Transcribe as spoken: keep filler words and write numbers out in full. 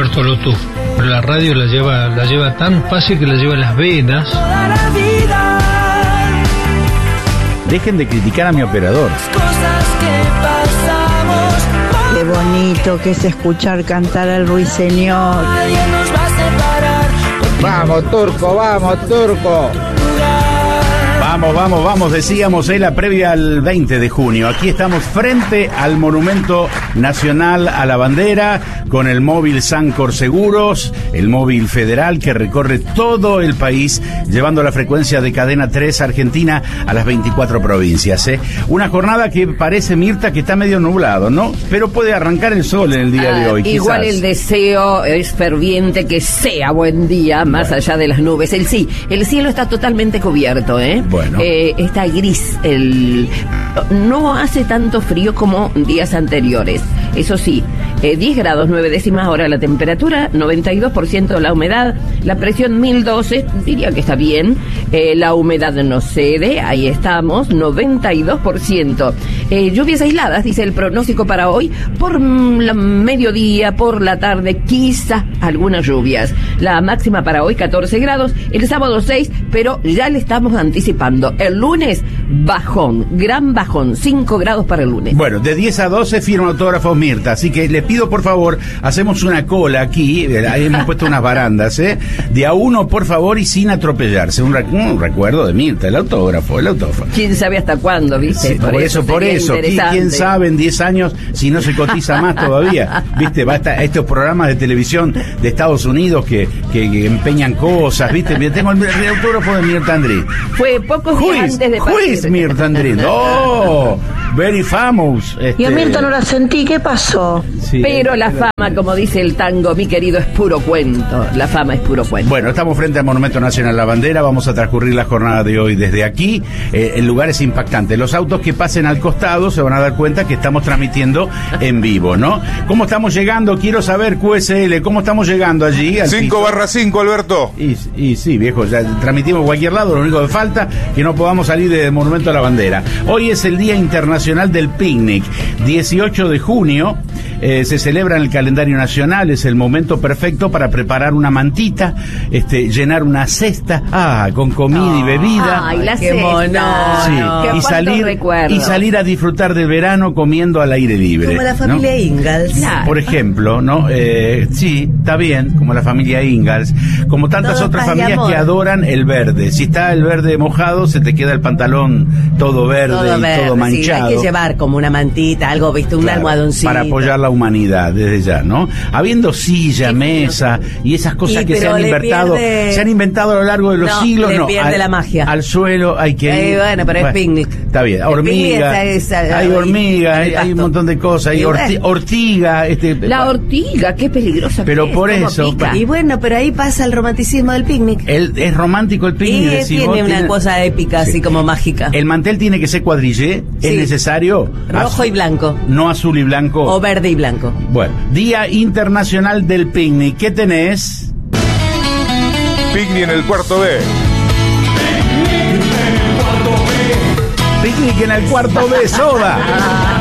Alberto Lotú. La radio la lleva, la lleva tan fácil que la lleva en las venas. Dejen de criticar a mi operador. Qué bonito que es escuchar cantar al ruiseñor. Vamos, Turco, vamos, Turco. Vamos, vamos, vamos, decíamos en la previa al veinte de junio. Aquí estamos frente al Monumento Nacional a la Bandera, con el móvil Sancor Seguros, el móvil federal que recorre todo el país, llevando la frecuencia de Cadena tres Argentina a las veinticuatro provincias. ¿eh? Una jornada que parece, Mirta, que está medio nublado, ¿no? Pero puede arrancar el sol en el día ah, de hoy, igual quizás. El deseo es ferviente que sea buen día, más bueno. allá de las nubes. El sí, el cielo está totalmente cubierto, ¿eh? Bueno. Eh, está gris, el no hace tanto frío como días anteriores. Eso sí, eh, diez grados nueve décimas ahora la temperatura, noventa y dos por ciento la humedad, la presión mil doce, diría que está bien, eh, la humedad no cede, ahí estamos, noventa y dos por ciento. Eh, lluvias aisladas, dice el pronóstico para hoy, por mm, la mediodía, por la tarde, quizá algunas lluvias. La máxima para hoy, catorce grados, el sábado seis, pero ya le estamos anticipando. El lunes, bajón, gran bajón, cinco grados para el lunes. Bueno, de diez a doce firma autógrafos Mirta, así que le pido por favor, hacemos una cola aquí, ahí hemos puesto unas barandas, ¿eh? De a uno, por favor, y sin atropellarse. Un, recu- un recuerdo de Mirta, el autógrafo, el autógrafo. ¿Quién sabe hasta cuándo, viste? Sí, por, por eso, por eso. ¿Quién sabe en diez años si no se cotiza más todavía? ¿Viste? Va a estos programas de televisión de Estados Unidos que, que, que empeñan cosas, ¿viste? Tengo el, el autógrafo de Mirta Andrés. Fue pocos días antes de partir. Who is Mirta Andrés? ¡Oh! Very famous. Este... Yo a Mirta no la sentí, ¿qué pasó? Sí, Pero la fama, como dice el tango, mi querido, es puro cuento. La fama es puro cuento. Bueno, estamos frente al Monumento Nacional a la Bandera. Vamos a transcurrir la jornada de hoy desde aquí. Eh, el lugar es impactante. Los autos que pasen al costado se van a dar cuenta que estamos transmitiendo en vivo, ¿no? ¿Cómo estamos llegando? Quiero saber, Q S L, ¿cómo estamos llegando allí? cinco barra cinco, Alberto. Y, y sí, viejo, ya transmitimos cualquier lado. Lo único que falta es que no podamos salir del Monumento a la Bandera. Hoy es el Día Internacional del Picnic. dieciocho de junio eh, se celebra en el calendario nacional. Es el momento perfecto para preparar una mantita, este, llenar una cesta, ah, con comida oh, y bebida. Ay, la qué cesta. Mono, sí. no, y salir recuerdo. y salir a disfrutar del verano comiendo al aire libre. Como la familia ¿no? Ingalls. Claro. Por ejemplo, ¿no? Eh, sí, está bien, como la familia Ingalls, como tantas todo otras paz y familias amor. que adoran el verde. Si está el verde mojado, se te queda el pantalón todo verde todo y verde, todo manchado. Sí, hay que llevar como una mantita, algo, viste, un Claro, almohadoncito. para apoyar la humanidad desde ya, ¿no? Habiendo silla, Sí, mesa y esas cosas y, que se han inventado, pierde... se han inventado a lo largo de los no, siglos, le no, pierde al, la magia. Al suelo hay que ir. Eh, bueno, pero bueno, es picnic. Está bien, hormiga, es, es, hay hormigas, hay, hay un montón de cosas, hay orti, bueno. ortiga, este, La ortiga, qué peligrosa. Pero que por es, cómo eso, pica. Y bueno, pero ahí pasa el romanticismo del picnic. El, es romántico el picnic. Y decís tiene vos, una tiene... cosa épica, Sí. así como mágica. El mantel tiene que ser cuadrillé, es Sí. necesario. Rojo azul, y blanco. No azul y blanco. O verde y blanco. Bueno, Día Internacional del Picnic. ¿Qué tenés? Picnic en el cuarto B. Picnic en el cuarto B, soda.